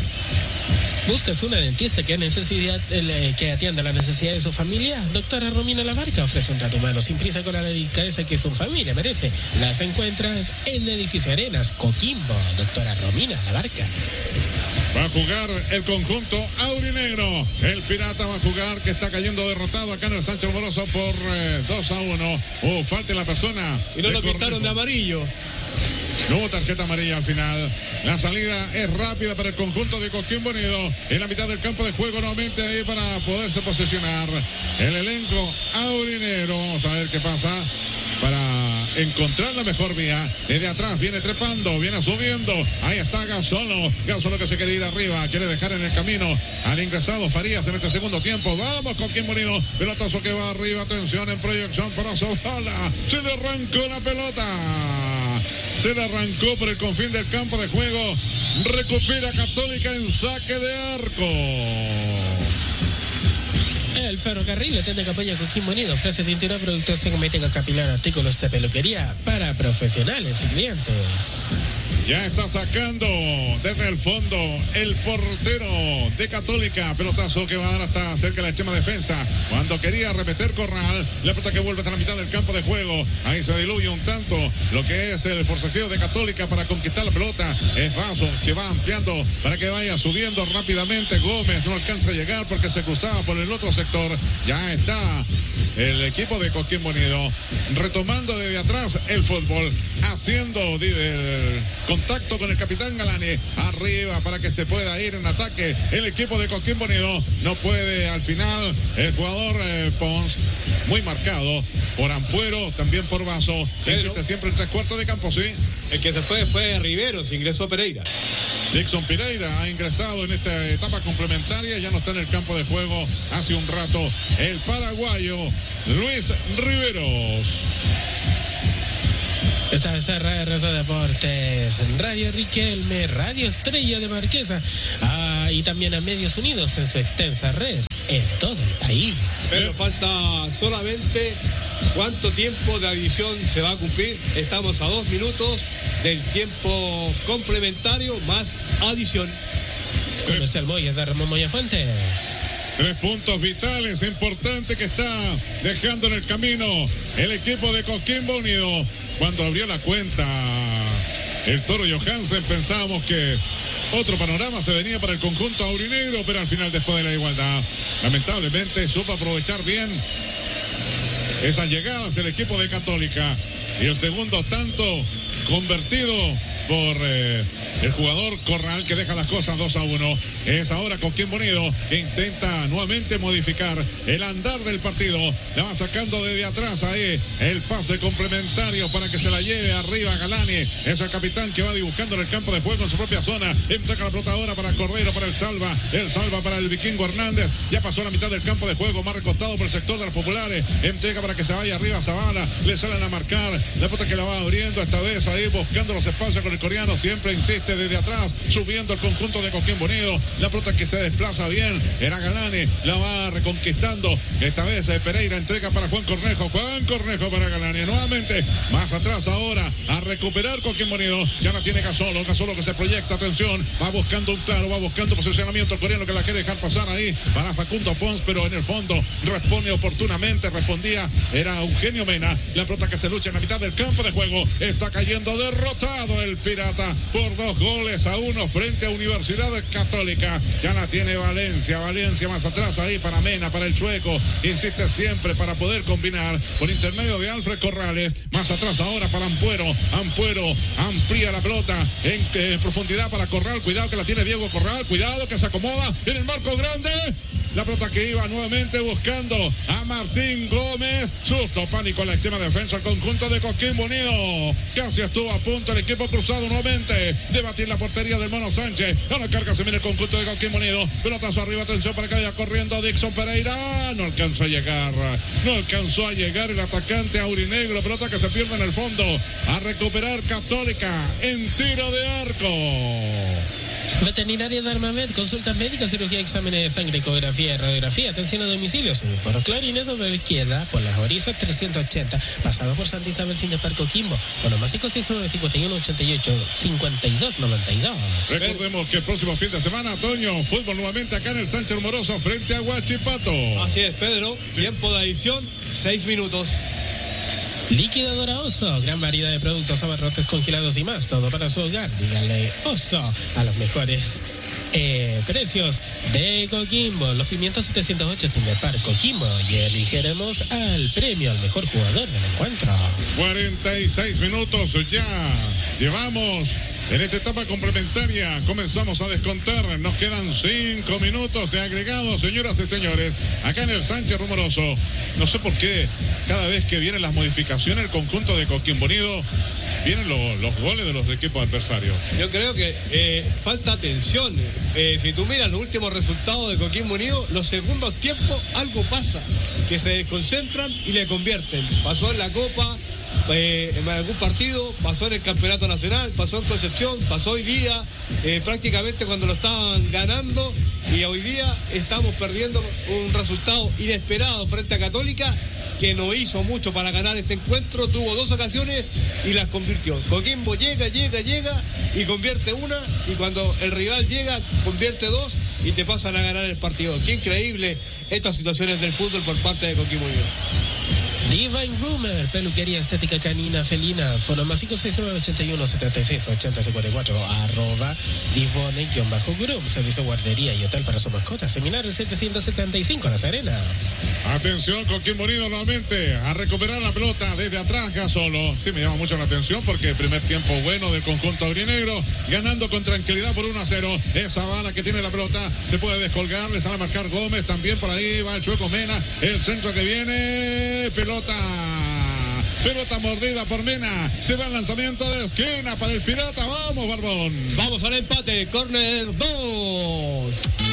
Speaker 3: ¿Buscas una dentista que atienda la necesidad de su familia? Doctora Romina Labarca ofrece un trato humano sin prisa con la delicadeza que su familia merece. Las encuentras en Edificio Arenas, Coquimbo. Doctora Romina Labarca.
Speaker 1: Va a jugar el conjunto aurinegro. El Pirata va a jugar, que está cayendo derrotado acá en el Sánchez Rumoroso por 2-1. Falta la persona.
Speaker 2: Y no lo pintaron de amarillo.
Speaker 1: No hubo tarjeta amarilla al final. La salida es rápida para el conjunto de Coquimbo Unido. En la mitad del campo de juego nuevamente ahí para poderse posicionar el elenco aurinegro. Vamos a ver qué pasa para encontrar la mejor vía. Desde atrás viene trepando, viene subiendo. Ahí está Gasolo. Gasolo que se quiere ir arriba, quiere dejar en el camino al ingresado Farías en este segundo tiempo. Vamos, Coquimbo Unido. Pelotazo que va arriba. Atención en proyección para Sobala. Se le arrancó la pelota. Se le arrancó por el confín del campo de juego. Recupera Católica en saque de arco.
Speaker 3: El ferrocarril atiende que apoya Coquimbo Unido. Ofrece tintura, productos de cosmética capilar, artículos de peluquería para profesionales y clientes.
Speaker 1: Ya está sacando desde el fondo el portero de Católica. Pelotazo que va a dar hasta cerca de la extrema defensa. Cuando quería remeter Corral, la pelota que vuelve hasta la mitad del campo de juego. Ahí se diluye un tanto lo que es el forcejeo de Católica para conquistar la pelota. Es Vaso que va ampliando para que vaya subiendo rápidamente. Gómez no alcanza a llegar porque se cruzaba por el otro sector. Ya está el equipo de Coquimbo Unido retomando desde atrás el fútbol, haciendo el contacto con el capitán Galani arriba para que se pueda ir en ataque el equipo de Coquimbo Unido. No puede al final el jugador Pons, muy marcado por Ampuero, también por Vaso. Insiste siempre en 3/4 de campo, sí.
Speaker 2: El que se fue Riveros, ingresó Pereira.
Speaker 1: Dixon Pereira ha ingresado en esta etapa complementaria, ya no está en el campo de juego hace un rato el paraguayo Luis Riveros.
Speaker 3: Esta es RRC Deportes, Radio Riquelme, Radio Estrella de Marquesa, y también a Medios Unidos en su extensa red en todo el país.
Speaker 2: Pero falta solamente cuánto tiempo de adición se va a cumplir. Estamos a 2 minutos del tiempo complementario más adición.
Speaker 3: Comercial Moya de Ramón Moya Fuentes.
Speaker 1: 3 puntos vitales importantes que está dejando en el camino el equipo de Coquimbo Unido. Cuando abrió la cuenta el Toro Johansen, pensábamos que otro panorama se venía para el conjunto aurinegro, pero al final, después de la igualdad, lamentablemente supo aprovechar bien esas llegadas el equipo de Católica. Y el segundo tanto convertido por el jugador Corral, que deja las cosas 2-1. Es ahora Coquimbo Unido que intenta nuevamente modificar el andar del partido. La va sacando desde atrás ahí el pase complementario para que se la lleve arriba Galani. Es el capitán que va dibujando en el campo de juego en su propia zona. Saca la pelota ahora para Cordero, para el Salva para el Vikingo Hernández. Ya pasó a la mitad del campo de juego, más recostado por el sector de los populares. Entrega para que se vaya arriba Zavala. Le salen a marcar. La pelota que la va abriendo esta vez ahí buscando los espacios con el coreano. Siempre insiste desde atrás, subiendo el conjunto de Coquimbo Unido. La pelota que se desplaza bien, era Galani, la va reconquistando. Esta vez Pereira entrega para Juan Cornejo para Galani. Nuevamente, más atrás ahora, a recuperar Coquimbo Unido. Ya la tiene Gasolo que se proyecta, atención, va buscando un claro, va buscando posicionamiento el coreano que la quiere dejar pasar ahí para Facundo Pons, pero en el fondo responde oportunamente, era Eugenio Mena. La pelota que se lucha en la mitad del campo de juego, está cayendo derrotado el Pirata por 2-1 frente a Universidad Católica. Ya la tiene Valencia más atrás ahí para Mena, para el Chueco, insiste siempre para poder combinar por intermedio de Alfred Corrales. Más atrás ahora para Ampuero amplía la pelota en profundidad para Corral. Cuidado que la tiene Diego Corral, cuidado que se acomoda en el marco grande. La pelota que iba nuevamente buscando a Martín Gómez. Susto, pánico en la extrema defensa al conjunto de Coquimbo Unido. Casi estuvo a punto el equipo cruzado nuevamente de batir la portería del Mono Sánchez. A la carga se viene el conjunto de Coquimbo Unido. Pelotazo arriba, atención para que vaya corriendo Dixon Pereira. No alcanzó a llegar el atacante aurinegro. Pelota que se pierde en el fondo. A recuperar Católica en tiro de arco.
Speaker 3: Veterinaria de Armamed, consultas médicas, cirugía, exámenes de sangre, ecografía, radiografía, atención a domicilio, por Clarinés, doble izquierda, por las Orizas 380, pasado por Santa Isabel sin de Parco Quimbo, con los más 569 51 88 52 92.
Speaker 1: Recordemos que el próximo fin de semana, Toño, fútbol nuevamente acá en el Sánchez Moroso frente a Huachipato.
Speaker 2: Así es, Pedro, tiempo de adición, 6 minutos.
Speaker 3: Liquidadora Oso, gran variedad de productos, abarrotes congelados y más, todo para su hogar. Díganle Oso a los mejores precios de Coquimbo. Los pimientos 708 sin de par Coquimbo y eligeremos al premio al mejor jugador del encuentro.
Speaker 1: 46 minutos ya llevamos. En esta etapa complementaria comenzamos a descontar. Nos quedan 5 minutos de agregado, señoras y señores. Acá en el Sánchez Rumoroso. No sé por qué cada vez que vienen las modificaciones, el conjunto de Coquimbo Unido, vienen los goles de los equipos adversarios.
Speaker 2: Yo creo que falta atención. Si tú miras los últimos resultados de Coquimbo Unido, los segundos tiempos, algo pasa. Que se desconcentran y le convierten. Pasó en la Copa. En algún partido, pasó en el Campeonato Nacional, pasó en Concepción, pasó hoy día, prácticamente cuando lo estaban ganando, y hoy día estamos perdiendo un resultado inesperado frente a Católica, que no hizo mucho para ganar este encuentro. Tuvo 2 ocasiones y las convirtió. Coquimbo llega y convierte una, y cuando el rival llega convierte 2 y te pasan a ganar el partido. Qué increíble estas situaciones del fútbol por parte de Coquimbo Unido.
Speaker 3: Divine Groomer, peluquería estética canina felina, fono más 569-81-76-80-54, @Divone_Groom, servicio guardería y hotel para su mascota, Seminario 775, La Serena.
Speaker 1: Atención, Coquimbo Unido nuevamente a recuperar la pelota desde atrás. Gasolo, sí me llama mucho la atención porque el primer tiempo bueno del conjunto aurinegro, ganando con tranquilidad por 1-0. Esa bala que tiene la pelota se puede descolgar, le sale a marcar Gómez, también por ahí va el Chueco Mena, el centro que viene, pelota Pelota mordida por Mena. Se va el lanzamiento de esquina para el Pirata. Vamos, Barbón.
Speaker 2: Vamos al empate. Córner 2.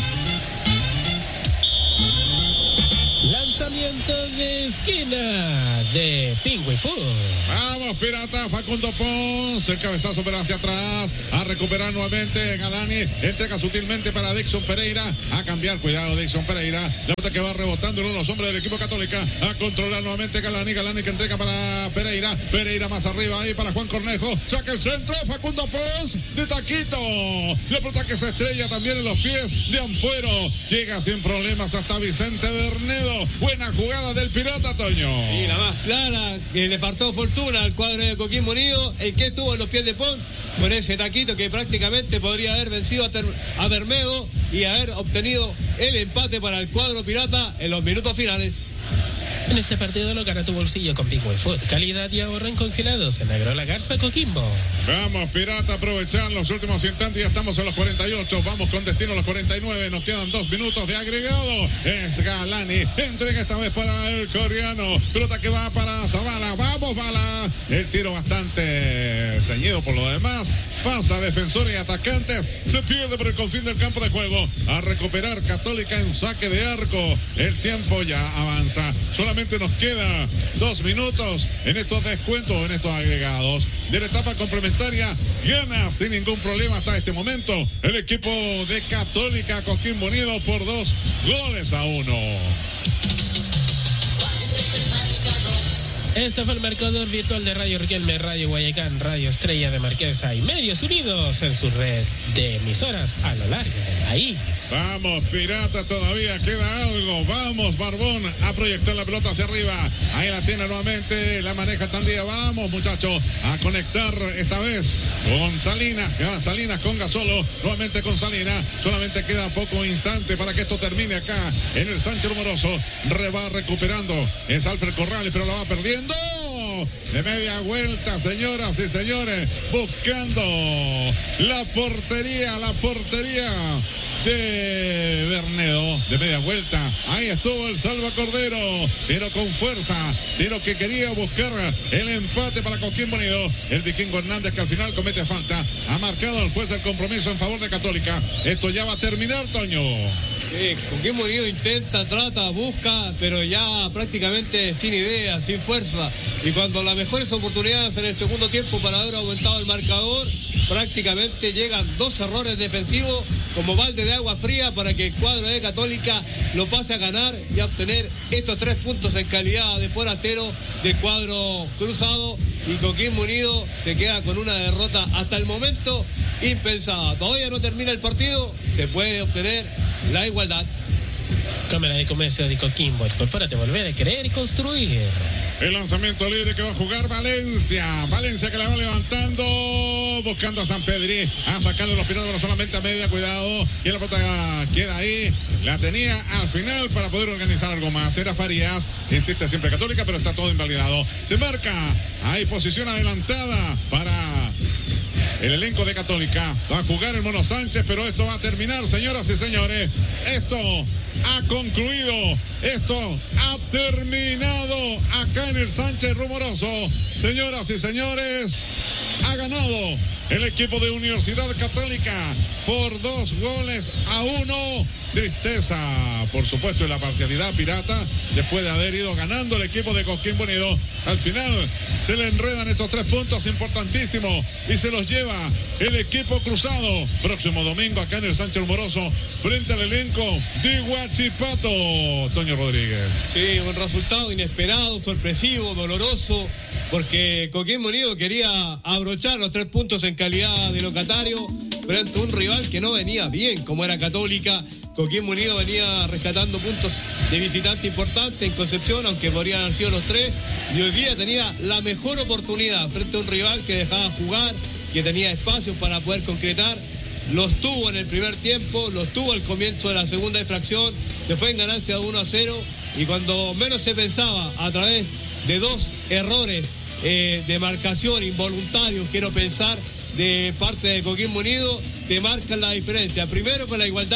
Speaker 3: Lanzamiento de esquina de Pingüe Fútbol.
Speaker 1: Vamos, Pirata. Facundo Pons. El cabezazo, pero hacia atrás. A recuperar nuevamente Galani. Entrega sutilmente para Dixon Pereira. A cambiar. Cuidado, Dixon Pereira. La pelota que va rebotando en unos hombres del equipo Católica. A controlar nuevamente Galani. Galani que entrega para Pereira. Pereira más arriba ahí para Juan Cornejo. Saca el centro. Facundo Pons. De taquito. La pelota que se estrella también en los pies de Ampuero. Llega sin problemas hasta Vicente Bernedo. Buena jugada del Pirata, Toño.
Speaker 2: Y la más clara, que le faltó fortuna al cuadro de Coquimbo Unido, el que estuvo en los pies de Pons, con ese taquito que prácticamente podría haber vencido a Bermedo y haber obtenido el empate para el cuadro Pirata en los minutos finales.
Speaker 3: En este partido lo gana tu bolsillo con Pingüe Food. Calidad y ahorro en congelados en Agro La Garza, Coquimbo.
Speaker 1: Vamos, Pirata, aprovechar los últimos instantes. Ya estamos en los 48. Vamos con destino a los 49. Nos quedan 2 minutos de agregado. Es Galani. Entrega esta vez para el coreano. Pelota que va para Zavala. Vamos, Bala. El tiro bastante ceñido por lo demás. Pasa defensores y atacantes. Se pierde por el confín del campo de juego. A recuperar Católica en saque de arco. El tiempo ya avanza. Solamente nos queda 2 minutos en estos descuentos, en estos agregados. De la etapa complementaria, gana sin ningún problema hasta este momento el equipo de Católica Coquimbo Unido por 2-1.
Speaker 3: Este fue el marcador virtual de Radio Riquelme, Radio Guayacán, Radio Estrella de Marquesa y Medios Unidos en su red de emisoras a lo largo del país.
Speaker 1: Vamos, Pirata, todavía queda algo. Vamos, Barbón, a proyectar la pelota hacia arriba. Ahí la tiene nuevamente, la maneja Tandía. Vamos, muchachos, a conectar esta vez con Salinas. Salinas con Gasolo, nuevamente con Salinas. Solamente queda poco instante para que esto termine acá en el Sánchez Rumoroso. Va recuperando. Es Alfred Corrales, pero la va perdiendo. De media vuelta, señoras y señores, buscando la portería de Bernedo, de media vuelta. Ahí estuvo el Salva Cordero, pero con fuerza, pero que quería buscar el empate para Coquimbo Unido. El Vikingo Hernández, que al final comete falta, ha marcado el juez del compromiso en favor de Católica. Esto ya va a terminar, Toño.
Speaker 2: Coquimbo Unido intenta, trata, busca, pero ya prácticamente sin idea, sin fuerza. Y cuando las mejores oportunidades en el segundo tiempo para haber aumentado el marcador, prácticamente llegan 2 errores defensivos como balde de agua fría para que el cuadro de Católica lo pase a ganar y a obtener estos 3 puntos en calidad de forastero del cuadro cruzado. Y Coquimbo Unido se queda con una derrota hasta el momento impensada. Todavía no termina el partido, se puede obtener la igualdad.
Speaker 3: Cámara de Comercio de Coquimbo, incorpórate, volver a creer y construir.
Speaker 1: El lanzamiento libre que va a jugar Valencia. Valencia que la va levantando, buscando a San Pedri, a sacarle los piratas, pero solamente a media, cuidado. Y la pelota queda ahí. La tenía al final para poder organizar algo más. Era Farías, insiste siempre Católica, pero está todo invalidado. Se marca, hay posición adelantada para el elenco de Católica. Va a jugar el Mono Sánchez, pero esto va a terminar, señoras y señores. Esto ha concluido, esto ha terminado acá en el Sánchez Rumoroso. Señoras y señores, ha ganado el equipo de Universidad Católica por 2-1. Tristeza, por supuesto, en la parcialidad pirata, después de haber ido ganando el equipo de Coquimbo Unido. Al final se le enredan estos 3 puntos importantísimos y se los lleva el equipo cruzado. Próximo domingo acá en el Sánchez Rumoroso, frente al elenco de Huachipato. Toño Rodríguez.
Speaker 2: Sí, un resultado inesperado, sorpresivo, doloroso, porque Coquimbo Unido quería abrochar los 3 puntos en calidad de locatario frente a un rival que no venía bien, como era Católica. Coquimbo Unido venía rescatando puntos de visitante importante en Concepción, aunque podrían haber sido los 3, y hoy día tenía la mejor oportunidad frente a un rival que dejaba jugar, que tenía espacios para poder concretar. Los tuvo en el primer tiempo, los tuvo al comienzo de la segunda infracción, se fue en ganancia de 1-0, y cuando menos se pensaba, a través de 2 errores de marcación involuntarios, quiero pensar, de parte de Coquimbo Unido, te marcan la diferencia. Primero con la igualdad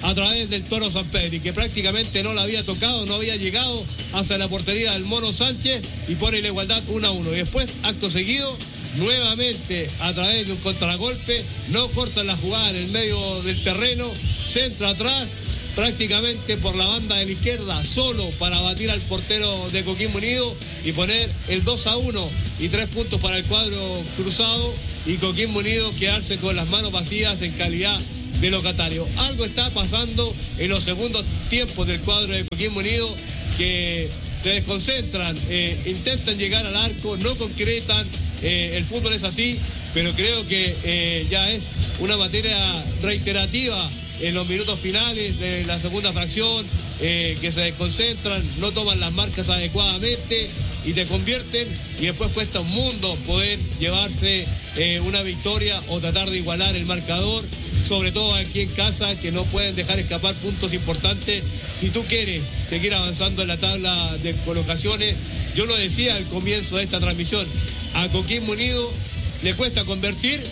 Speaker 2: a través del Toro Sampedri, que prácticamente no la había tocado, no había llegado hacia la portería del Mono Sánchez y pone la igualdad 1-1. Y después, acto seguido, nuevamente a través de un contragolpe, no cortan la jugada en el medio del terreno, centro atrás, prácticamente por la banda de la izquierda, solo para batir al portero de Coquimbo Unido y poner el 2-1 y 3 puntos para el cuadro cruzado, y Coquimbo Unido quedarse con las manos vacías en calidad de locatario. Algo está pasando en los segundos tiempos del cuadro de Coquimbo Unido, que se desconcentran, intentan llegar al arco, no concretan. El fútbol es así, pero creo que ya es una materia reiterativa en los minutos finales de la segunda fracción, que se desconcentran, no toman las marcas adecuadamente y te convierten, y después cuesta un mundo poder llevarse una victoria o tratar de igualar el marcador, sobre todo aquí en casa, que no pueden dejar escapar puntos importantes si tú quieres seguir avanzando en la tabla de colocaciones. Yo lo decía al comienzo de esta transmisión, a Coquimbo Unido le cuesta convertir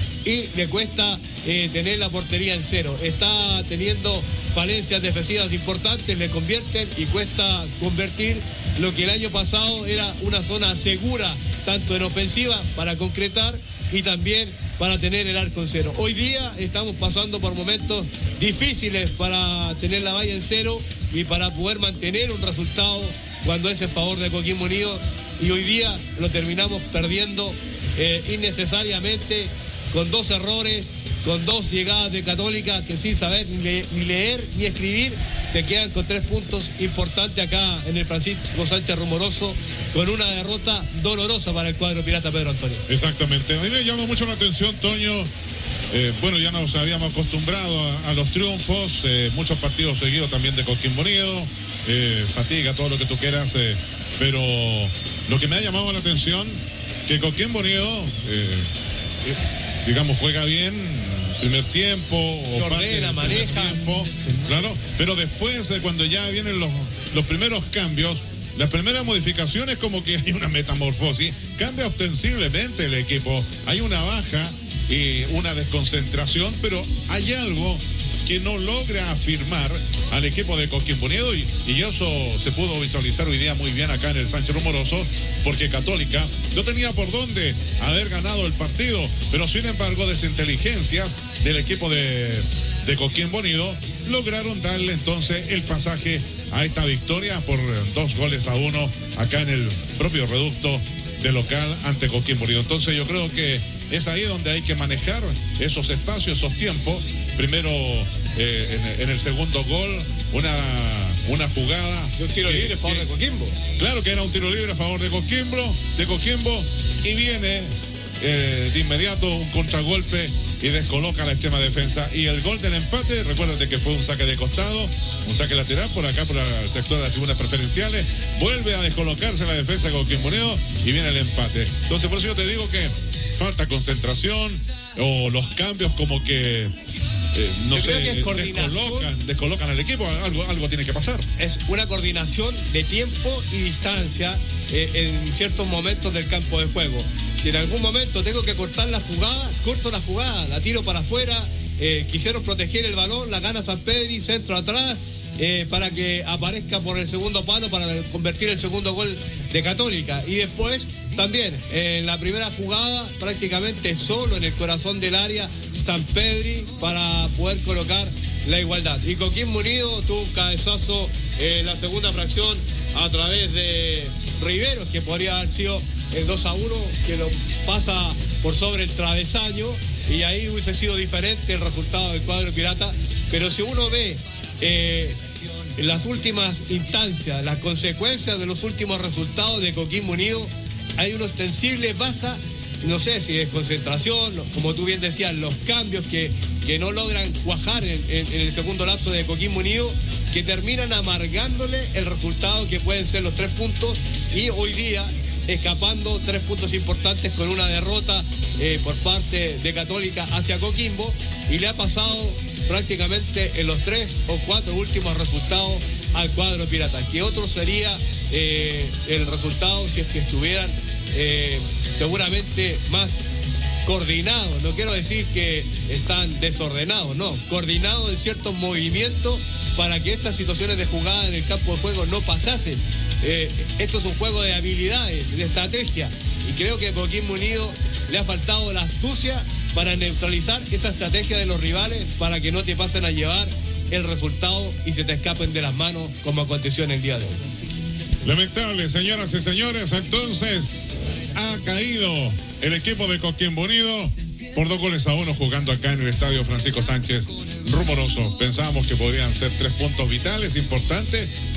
Speaker 2: y le cuesta tener la portería en cero. Está teniendo falencias defensivas importantes, le convierten y cuesta convertir lo que el año pasado era una zona segura, tanto en ofensiva para concretar y también para tener el arco en cero. Hoy día estamos pasando por momentos difíciles para tener la valla en cero y para poder mantener un resultado cuando es en favor de Coquimbo Unido, y hoy día lo terminamos perdiendo innecesariamente, con 2 errores, con 2 llegadas de Católica que sin saber ni leer ni escribir se quedan con 3 puntos importantes acá en el Francisco Sánchez Rumoroso, con una derrota dolorosa para el cuadro pirata, Pedro Antonio.
Speaker 1: Exactamente. A mí me llama mucho la atención, Toño. Bueno, ya nos habíamos acostumbrado a los triunfos, muchos partidos seguidos también de Coquimbo Unido, fatiga, todo lo que tú quieras, pero lo que me ha llamado la atención, que Coquimbo Unido, digamos, juega bien primer tiempo, o
Speaker 2: ordena, maneja
Speaker 1: tiempo, claro, pero después, cuando ya vienen los primeros cambios, las primeras modificaciones, como que hay una metamorfosis, cambia ostensiblemente el equipo, hay una baja y una desconcentración, pero hay algo que no logra afirmar al equipo de Coquimbo Unido, y eso se pudo visualizar hoy día muy bien acá en el Sánchez Rumoroso, porque Católica no tenía por dónde haber ganado el partido, pero sin embargo desinteligencias del equipo de Coquimbo Unido lograron darle entonces el pasaje a esta victoria por 2-1 acá en el propio reducto de local ante Coquimbo Unido. Entonces yo creo que es ahí donde hay que manejar esos espacios, esos tiempos. Primero en el segundo gol, una jugada
Speaker 2: de un tiro libre a favor de Coquimbo.
Speaker 1: Claro que era un tiro libre a favor de Coquimbo, y viene de inmediato un contragolpe y descoloca la extrema defensa, y el gol del empate, recuérdate que fue un saque de costado, un saque lateral por acá por el sector de las tribunas preferenciales, vuelve a descolocarse la defensa de Coquimbo Unido y viene el empate. Entonces por eso yo te digo que falta concentración, o los cambios como que no sé, descolocan al equipo, algo tiene que pasar.
Speaker 2: Es una coordinación de tiempo y distancia en ciertos momentos del campo de juego. Si en algún momento tengo que cortar la jugada, corto la jugada, la tiro para afuera, quisieron proteger el balón, la gana Sampedri, centro atrás, para que aparezca por el segundo palo para convertir el segundo gol de Católica. Y después también en la primera jugada, prácticamente solo en el corazón del área, Sampedri para poder colocar la igualdad. Y Coquimbo Unido tuvo un cabezazo en la segunda fracción a través de Riveros, que podría haber sido el 2-1, que lo pasa por sobre el travesaño, y ahí hubiese sido diferente el resultado del cuadro pirata. Pero si uno ve en las últimas instancias, las consecuencias de los últimos resultados de Coquimbo Unido, hay una ostensible baja, no sé si es concentración, como tú bien decías, los cambios que no logran cuajar en el segundo lapso de Coquimbo Unido, que terminan amargándole el resultado que pueden ser los 3 puntos, y hoy día escapando 3 puntos importantes con una derrota por parte de Católica hacia Coquimbo, y le ha pasado prácticamente en los 3 o 4 últimos resultados al cuadro pirata. Que otro sería el resultado si es que estuvieran seguramente más coordinados, no quiero decir que están desordenados, no, coordinados en ciertos movimientos para que estas situaciones de jugada en el campo de juego no pasasen. Esto es un juego de habilidades, de estrategia, y creo que a Coquimbo Unido le ha faltado la astucia para neutralizar esa estrategia de los rivales para que no te pasen a llevar el resultado y se te escapen de las manos como aconteció en el día de hoy.
Speaker 1: Lamentable, señoras y señores, entonces ha caído el equipo de Coquimbo Unido por 2-1 jugando acá en el estadio Francisco Sánchez Rumoroso. Pensábamos que podrían ser 3 puntos vitales, importantes,